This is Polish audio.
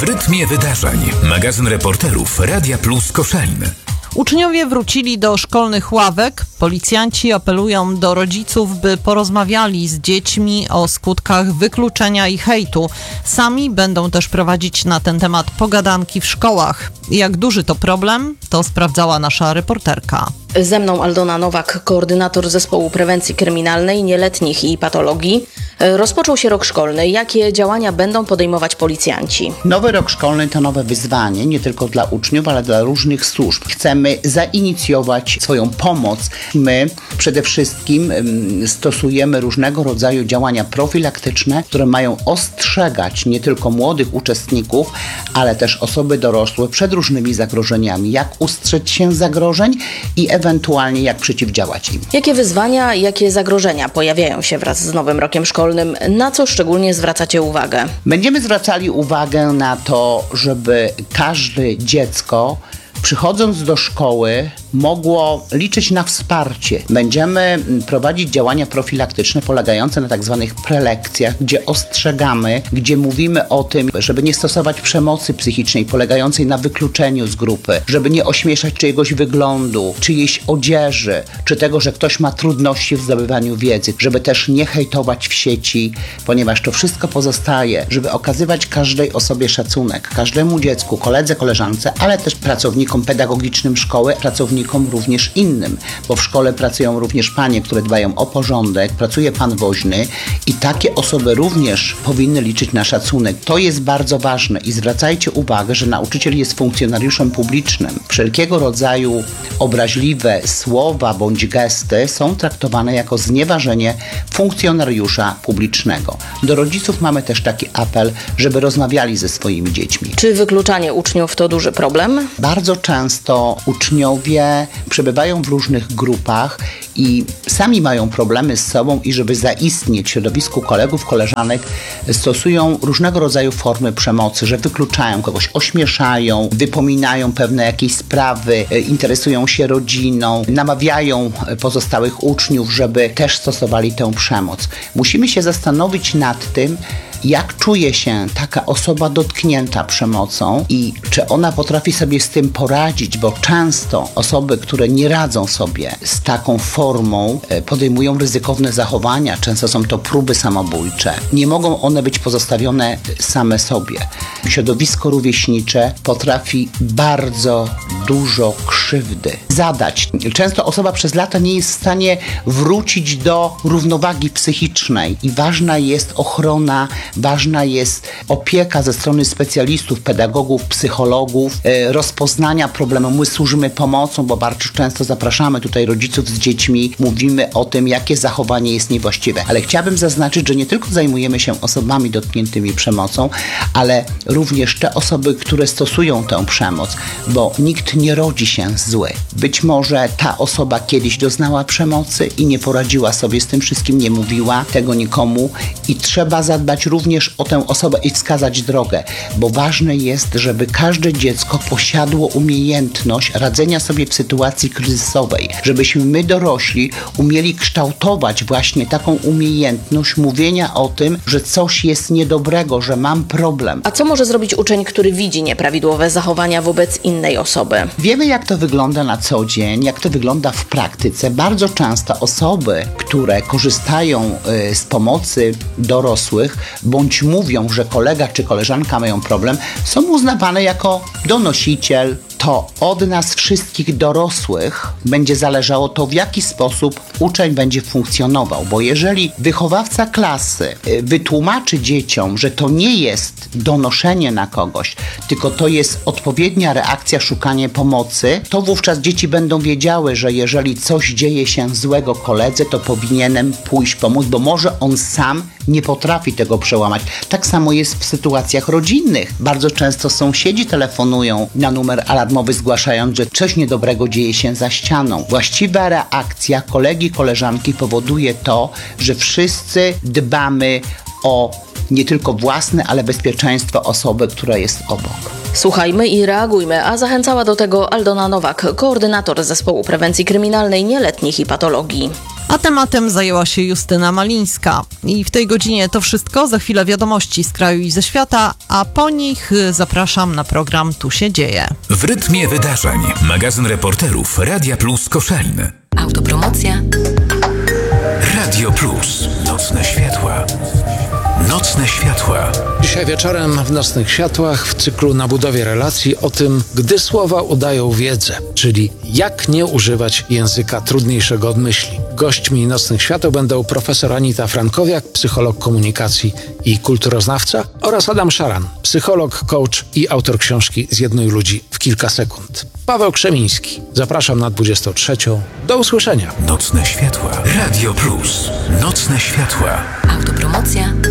W rytmie wydarzeń. Magazyn reporterów Radia Plus Koszalin. Uczniowie wrócili do szkolnych ławek. Policjanci apelują do rodziców, by porozmawiali z dziećmi o skutkach wykluczenia i hejtu. Sami będą też prowadzić na ten temat pogadanki w szkołach. Jak duży to problem, to sprawdzała nasza reporterka. Ze mną Aldona Nowak, koordynator Zespołu Prewencji Kryminalnej, Nieletnich i Patologii. Rozpoczął się rok szkolny. Jakie działania będą podejmować policjanci? Nowy rok szkolny to nowe wyzwanie, nie tylko dla uczniów, ale dla różnych służb. Chcemy zainicjować swoją pomoc. My przede wszystkim stosujemy różnego rodzaju działania profilaktyczne, które mają ostrzegać nie tylko młodych uczestników, ale też osoby dorosłe przed różnymi zagrożeniami. Jak ustrzec się zagrożeń i ewentualnie jak przeciwdziałać im. Jakie wyzwania, jakie zagrożenia pojawiają się wraz z nowym rokiem szkolnym? Na co szczególnie zwracacie uwagę? Będziemy zwracali uwagę na to, żeby każde dziecko, przychodząc do szkoły, mogło liczyć na wsparcie. Będziemy prowadzić działania profilaktyczne polegające na tak zwanych prelekcjach, gdzie ostrzegamy, gdzie mówimy o tym, żeby nie stosować przemocy psychicznej polegającej na wykluczeniu z grupy, żeby nie ośmieszać czyjegoś wyglądu, czyjejś odzieży, czy tego, że ktoś ma trudności w zdobywaniu wiedzy, żeby też nie hejtować w sieci, ponieważ to wszystko pozostaje, żeby okazywać każdej osobie szacunek, każdemu dziecku, koledze, koleżance, ale też pracownikom pedagogicznym szkoły, pracownikom również innym, bo w szkole pracują również panie, które dbają o porządek, pracuje pan woźny i takie osoby również powinny liczyć na szacunek. To jest bardzo ważne i zwracajcie uwagę, że nauczyciel jest funkcjonariuszem publicznym. Wszelkiego rodzaju obraźliwe słowa bądź gesty są traktowane jako znieważenie funkcjonariusza publicznego. Do rodziców mamy też taki apel, żeby rozmawiali ze swoimi dziećmi. Czy wykluczanie uczniów to duży problem? Bardzo często uczniowie przebywają w różnych grupach i sami mają problemy z sobą i żeby zaistnieć w środowisku kolegów, koleżanek, stosują różnego rodzaju formy przemocy, że wykluczają kogoś, ośmieszają, wypominają pewne jakieś sprawy, interesują się rodziną, namawiają pozostałych uczniów, żeby też stosowali tę przemoc. Musimy się zastanowić nad tym, jak czuje się taka osoba dotknięta przemocą i czy ona potrafi sobie z tym poradzić, bo często osoby, które nie radzą sobie z taką formą, podejmują ryzykowne zachowania, często są to próby samobójcze. Nie mogą one być pozostawione same sobie. Środowisko rówieśnicze potrafi bardzo dużo krzywdy zadać. Często osoba przez lata nie jest w stanie wrócić do równowagi psychicznej i ważna jest ochrona, ważna jest opieka ze strony specjalistów, pedagogów, psychologów, rozpoznania problemu. My służymy pomocą, bo bardzo często zapraszamy tutaj rodziców z dziećmi, mówimy o tym, jakie zachowanie jest niewłaściwe. Ale chciałabym zaznaczyć, że nie tylko zajmujemy się osobami dotkniętymi przemocą, ale również te osoby, które stosują tę przemoc, bo nikt nie rodzi się zły. Być może ta osoba kiedyś doznała przemocy i nie poradziła sobie z tym wszystkim, nie mówiła tego nikomu i trzeba zadbać również o tę osobę i wskazać drogę, bo ważne jest, żeby każde dziecko posiadło umiejętność radzenia sobie w sytuacji kryzysowej, żebyśmy my dorośli umieli kształtować właśnie taką umiejętność mówienia o tym, że coś jest niedobrego, że mam problem. A co może zrobić uczeń, który widzi nieprawidłowe zachowania wobec innej osoby? Wiemy, jak to wygląda na co dzień, jak to wygląda w praktyce. Bardzo często osoby, które korzystają z pomocy dorosłych, bądź mówią, że kolega czy koleżanka mają problem, są uznawane jako donosiciel. To od nas wszystkich dorosłych będzie zależało to, w jaki sposób uczeń będzie funkcjonował, bo jeżeli wychowawca klasy wytłumaczy dzieciom, że to nie jest donoszenie na kogoś, tylko to jest odpowiednia reakcja, szukanie pomocy, to wówczas dzieci będą wiedziały, że jeżeli coś dzieje się złego koledze, to powinienem pójść pomóc, bo może on sam nie potrafi tego przełamać. Tak samo jest w sytuacjach rodzinnych. Bardzo często sąsiedzi telefonują na numer alarmowy, zgłaszając, że coś niedobrego dzieje się za ścianą. Właściwa reakcja kolegi, koleżanki powoduje to, że wszyscy dbamy o nie tylko własne, ale bezpieczeństwo osoby, która jest obok. Słuchajmy i reagujmy, a zachęcała do tego Aldona Nowak, koordynator Zespołu Prewencji Kryminalnej, Nieletnich i Patologii. A tematem zajęła się Justyna Malińska. I w tej godzinie to wszystko. Za chwilę wiadomości z kraju i ze świata, a po nich zapraszam na program Tu się dzieje. W rytmie wydarzeń. Magazyn reporterów Radia Plus Koszalin. Autopromocja. Radio Plus. Nocne światła. Nocne światła. Dzisiaj wieczorem w Nocnych Światłach w cyklu Na budowie relacji o tym, gdy słowa udają wiedzę, czyli jak nie używać języka trudniejszego od myśli. Gośćmi Nocnych Świateł będą profesor Anita Frankowiak, psycholog komunikacji i kulturoznawca, oraz Adam Szaran, psycholog, coach i autor książki Zjednuj ludzi w kilka sekund. Paweł Krzemiński. Zapraszam na 23. Do usłyszenia. Nocne światła. Radio Plus. Nocne światła. Autopromocja.